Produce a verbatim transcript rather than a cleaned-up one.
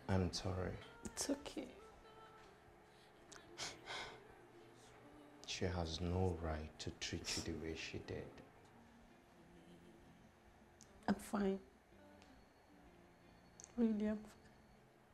I'm sorry. It's okay. She has no right to treat you the way she did. I'm fine. Really, I'm fine.